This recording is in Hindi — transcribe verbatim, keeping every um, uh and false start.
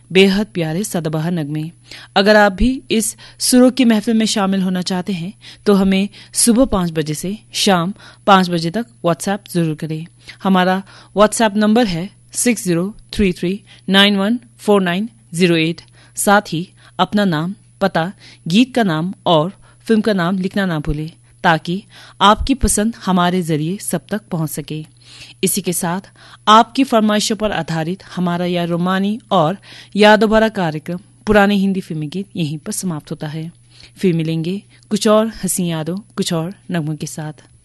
बेहद प्यारे सदाबहार नगमे। अगर आप भी इस सुरों की महफिल में शामिल होना चाहते हैं तो हमें सुबह पाँच बजे से शाम पाँच बजे तक व्हाट्सएप जरूर करें। हमारा व्हाट्सएप नंबर है six zero three three nine one four nine zero eight. साथ ही अपना नाम, पता, गीत का नाम और फिल्म का नाम लिखना ना भूलें ताकि आपकी पसंद हमारे जरिए सब तक पहुंच सके। इसी के साथ आपकी फरमाइशों पर आधारित हमारा यह रोमानी और यादों भरा कार्यक्रम पुराने हिंदी फिल्मी गीत यहीं पर समाप्त होता है। फिर मिलेंगे कुछ और हंसी यादों, कुछ और नगमों के साथ।